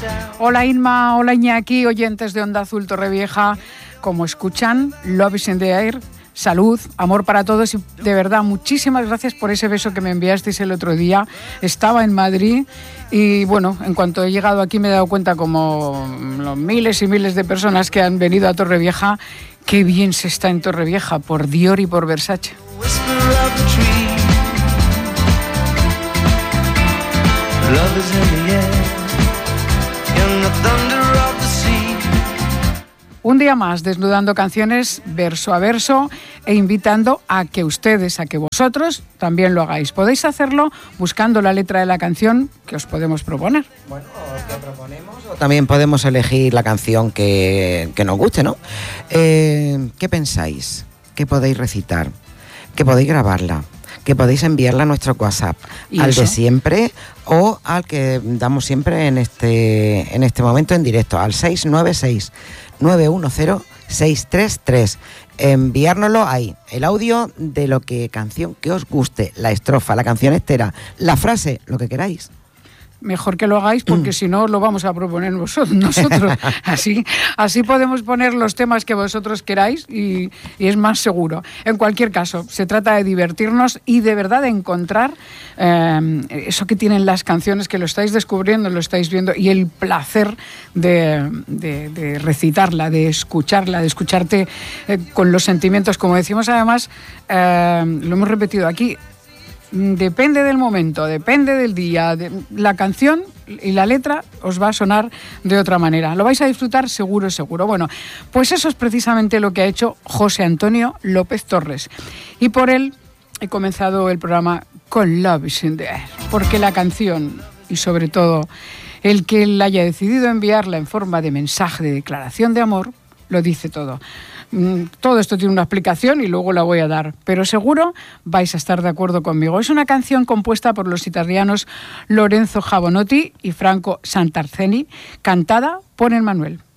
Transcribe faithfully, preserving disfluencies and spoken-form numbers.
Hola Inma, hola Iñaki, oyentes de Onda Azul Torrevieja. Como escuchan, Love is in the air, salud, amor para todos y de verdad muchísimas gracias por ese beso que me enviasteis el otro día. Estaba en Madrid y bueno, en cuanto he llegado aquí me he dado cuenta, como los miles y miles de personas que han venido a Torrevieja, qué bien se está en Torrevieja por Dior y por Versace. Love is in the air, in the thunder of the sea. Un día más desnudando canciones verso a verso e invitando a que ustedes, a que vosotros también lo hagáis. Podéis hacerlo buscando la letra de la canción que os podemos proponer. Bueno, que proponemos o también podemos elegir la canción que, que nos guste, ¿no? Eh, ¿Qué pensáis? ¿Qué podéis recitar? ¿Qué podéis grabarla? Que podéis enviarla a nuestro WhatsApp, al eso? de siempre o al que damos siempre en este, en este momento en directo, al seis nueve seis, nueve uno cero, seis tres tres. Enviárnoslo ahí, el audio de lo que canción que os guste, la estrofa, la canción entera, la frase, lo que queráis. Mejor que lo hagáis porque mm. si no lo vamos a proponer vosotros, nosotros. Así, así podemos poner los temas que vosotros queráis y, y es más seguro. En cualquier caso, se trata de divertirnos y de verdad de encontrar eh, eso que tienen las canciones, que lo estáis descubriendo, lo estáis viendo, y el placer de, de, de recitarla, de escucharla, de escucharte eh, con los sentimientos. Como decimos además, eh, lo hemos repetido aquí, depende del momento, depende del día, de, la canción y la letra os va a sonar de otra manera. Lo vais a disfrutar seguro, seguro. Bueno, pues eso es precisamente lo que ha hecho José Antonio López Torres. Y por él he comenzado el programa con Love is in the air, porque la canción y sobre todo el que él haya decidido enviarla en forma de mensaje de declaración de amor, lo dice todo. Todo esto tiene una explicación y luego la voy a dar, pero seguro vais a estar de acuerdo conmigo. Es una canción compuesta por los italianos Lorenzo Javonotti y Franco Santarzeni, cantada por Emmanuel.